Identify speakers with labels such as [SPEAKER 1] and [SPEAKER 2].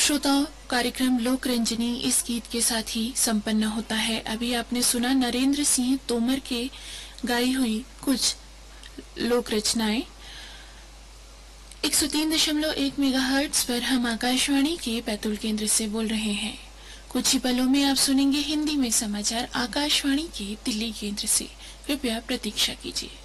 [SPEAKER 1] श्रोताओं, कार्यक्रम लोक रंजनी इस गीत के साथ ही संपन्न होता है। अभी आपने सुना नरेंद्र सिंह तोमर के गाई हुई कुछ लोक रचनाएं। 103.1 मेगाहर्ट्ज पर हम आकाशवाणी के बैतूल केंद्र से बोल रहे हैं। कुछ ही पलों में आप सुनेंगे हिंदी में समाचार आकाशवाणी के दिल्ली केंद्र से। कृपया प्रतीक्षा कीजिए।